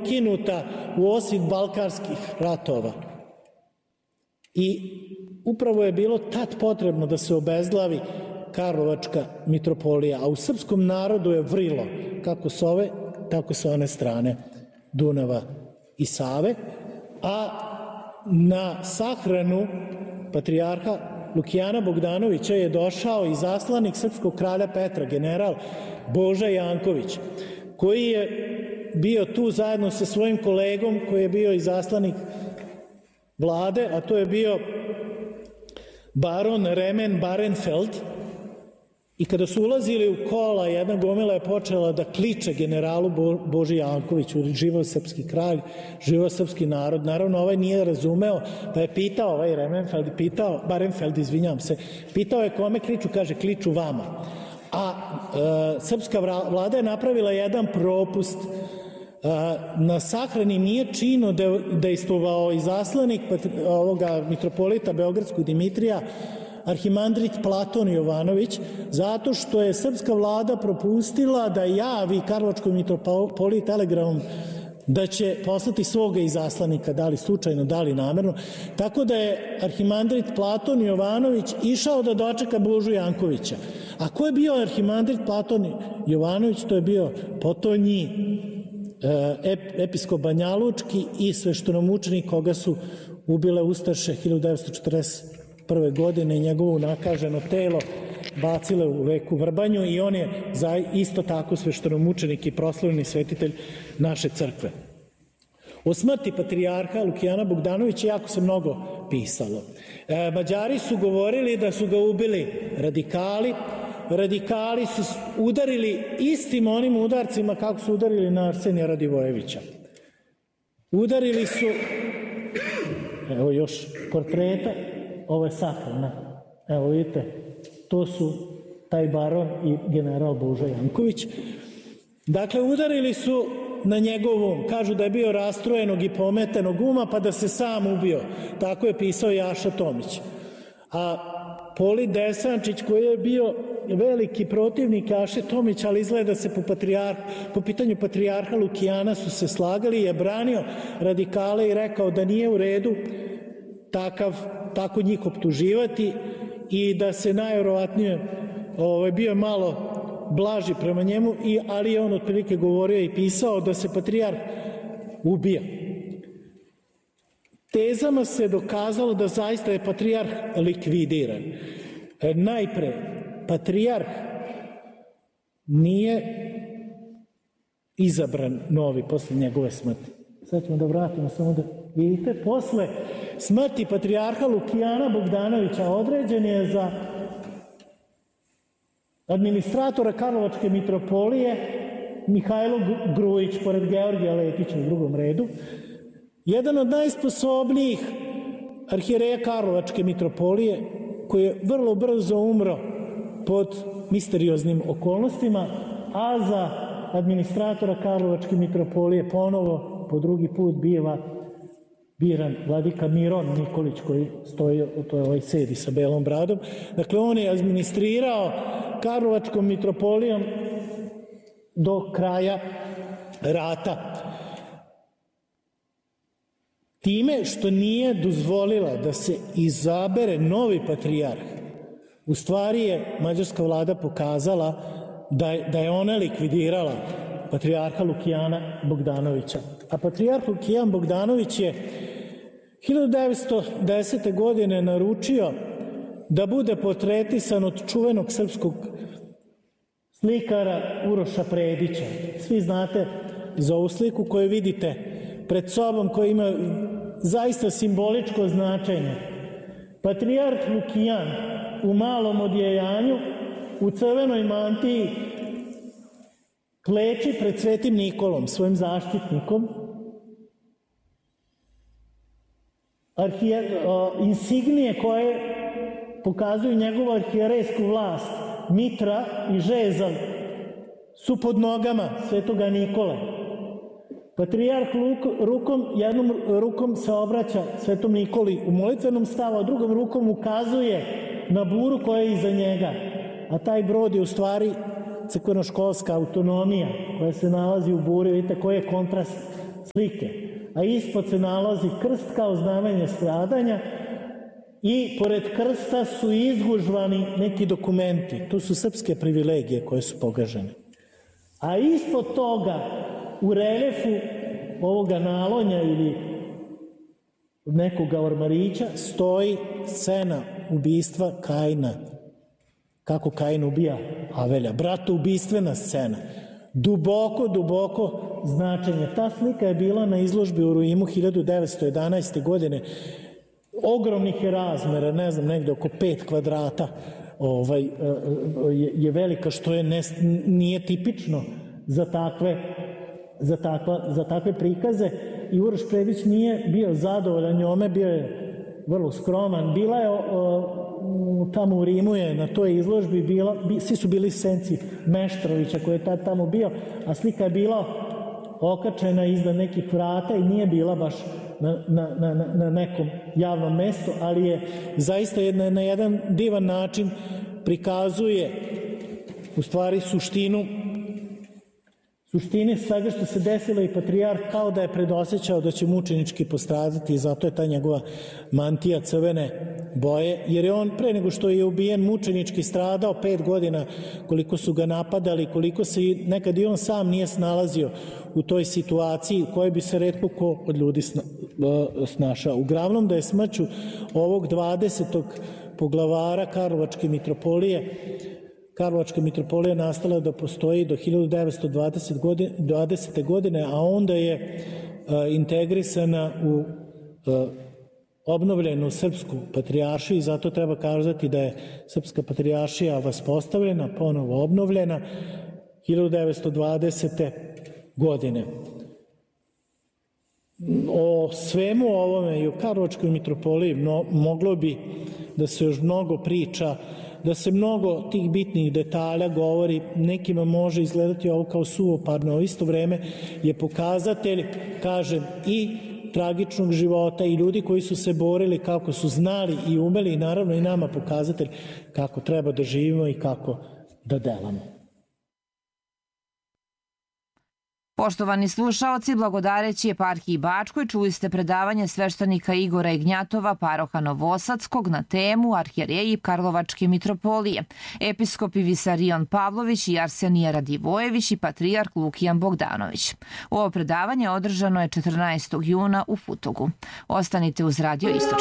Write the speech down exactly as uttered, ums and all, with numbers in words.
ukinuta u osvit balkanskih ratova. I upravo je bilo tad potrebno da se obezglavi Karlovačka mitropolija, a u srpskom narodu je vrilo, kako s ove, tako sa one strane Dunava i Save, a na sahranu patrijarha Lukijana Bogdanovića je došao i zaslanik srpskog kralja Petra, general Boža Janković, koji je bio tu zajedno sa svojim kolegom koji je bio i zaslanik vlade, a to je bio baron Remen Barenfeld. I kada su ulazili u kola, jedna gomila je počela da kliče generalu Boži Jankoviću, živeo srpski kralj, živeo srpski narod. Naravno, ovaj nije razumeo, pa je pitao, ovaj Remenfeld, pitao, Barenfeld, izvinjam se, pitao je kome kliču, kaže, kliču vama. A e, srpska vlada je napravila jedan propust. E, na sahrani nije čino dejstvovao i zaslanik ovoga mitropolita Beogradskog Dimitrija, arhimandrit Platon Jovanović, zato što je srpska vlada propustila da javi Karlovačkoj mitropoliji telegramom da će poslati svoga izaslanika, da li slučajno, da li namerno, tako da je arhimandrit Platon Jovanović išao da dočeka Božu Jankovića. A ko je bio arhimandrit Platon Jovanović? To je bio potonji episkop Banjalučki i sveštenomučenik koga su ubile ustaše hiljadu devetsto četrdeset prve godine i njegovo nakaženo telo bacile u reku Vrbanju i on je isto tako sveštenomučenik i proslavljeni svetitelj naše crkve. O smrti patrijarha Lukijana Bogdanovića jako se mnogo pisalo. E, Mađari su govorili da su ga ubili radikali. Radikali su udarili istim onim udarcima kako su udarili na Arsenija Radivojevića. Udarili su, evo još portreta, ovo je sahrana. Evo vidite, to su taj baron i general Boža Janković. Dakle, udarili su na njegov um. Kažu da je bio rastrojenog i pometenog uma, pa da se sam ubio. Tako je pisao Jaša Tomić. A Poli Desančić, koji je bio veliki protivnik Jaše Tomić, ali izgleda da se po, patrijarh, po pitanju patrijarha Lukijana su se slagali, je branio radikale i rekao da nije u redu takav tako njih optuživati i da se najverovatnije ovaj, bio malo blaži prema njemu, i, ali je on otprilike govorio i pisao da se patrijarh ubija. Tezama se dokazalo da zaista je patrijarh likvidiran. E, najpre, patrijarh nije izabran novi posle njegove smrti. Sad ćemo da vratimo samo da vidite. Posle smrti patrijarha Lukijana Bogdanovića određen je za administratora Karlovačke mitropolije Mihajlo Grujić, pored Georgija Letića u drugom redu, jedan od najsposobnijih arhijereja Karlovačke mitropolije, koji je vrlo brzo umro pod misterioznim okolnostima, a za administratora Karlovačke mitropolije ponovo po drugi put biva biran vladika Miron Nikolić, koji stoji, to je ovaj sedi sa belom bradom. Dakle, on je administrirao Karlovačkom mitropolijom do kraja rata. Time što nije dozvolila da se izabere novi patrijarh, u stvari je mađarska vlada pokazala da je, da je ona likvidirala patrijarha Lukijana Bogdanovića. A patrijarh Lukijan Bogdanović je hiljadu devetsto desete. godine naručio da bude portretisan od čuvenog srpskog slikara Uroša Predića. Svi znate za ovu sliku koju vidite pred sobom, koja ima zaista simboličko značenje. Patrijarh Lukijan u malom odjejanju, u crvenoj mantiji, kleči pred Svetim Nikolom, svojim zaštitnikom. Arhije, o, insignije koje pokazuju njegovu arhijerejsku vlast, mitra i žezal, su pod nogama Svetoga Nikole. Patrijarh rukom, jednom rukom se obraća Svetom Nikoli u molitvenom stavu, a drugom rukom ukazuje na buru koja je iza njega. A taj brod je u stvari crkveno-školska autonomija koja se nalazi u buri. Vidite koji je kontrast slike, a ispod se nalazi krst kao znamenje stradanja i pored krsta su izgužvani neki dokumenti. Tu su srpske privilegije koje su pogažene. A ispod toga u reljefu ovoga nalonja ili nekoga ormarića stoji scena ubistva Kaina. Kako Kain ubija Avelja. Bratoubištvena scena. Duboko, duboko značenje. Ta slika je bila na izložbi u Rimu hiljadu devetsto jedanaeste. godine. Ogromnih je razmera, ne znam, negde oko pet kvadrata ovaj, je, je velika, što je ne, nije tipično za takve, za, takva, za takve prikaze. I Uroš Predić nije bio zadovoljan njome, bio je vrlo skroman. Bila je, o, tamo u Rimu je na toj izložbi, bila, svi su bili senci Meštrovića koji je tad tamo bio, a slika je bila okačena iznad nekih vrata i nije bila baš na, na, na, na nekom javnom mestu, ali je zaista jedna, na jedan divan način prikazuje u stvari suštinu suštine svega što se desilo i patrijarh kao da je predosjećao da će mučenički postradati i zato je ta njegova mantija crvene boje, jer je on pre nego što je ubijen mučenički stradao pet godina koliko su ga napadali, koliko se nekad i on sam nije snalazio u toj situaciji u kojoj bi se retko ko od ljudi snašao. Uglavnom da je smrću ovog dvadesetog poglavara Karlovačke mitropolije Karlovačka mitropolija nastala da postoji do hiljadu devetsto dvadesete. godine, a onda je integrisana u obnovljenu srpsku patrijaršiju i zato treba kazati da je srpska patrijaršija vaspostavljena, ponovo obnovljena hiljadu devetsto dvadesete. godine. O svemu ovome i o Karlovačkoj mitropoliji no, moglo bi da se još mnogo priča, da se mnogo tih bitnih detalja govori, nekima može izgledati ovo kao suvoparno, a u isto vreme je pokazatelj, kažem, i tragičnog života i ljudi koji su se borili kako su znali i umeli i naravno i nama pokazatelj kako treba da živimo i kako da delamo. Poštovani slušaoci, blagodareći eparhiji Bačkoj, čuli ste predavanje sveštenika Igora Ignjatova, paroha Novosadskog, na temu arhijereji Karlovačke mitropolije, episkopi Visarion Pavlović i Arsenije Radivojević i patrijarh Lukijan Bogdanović. Ovo predavanje održano je četrnaestog juna u Futogu. Ostanite uz Radio Istočni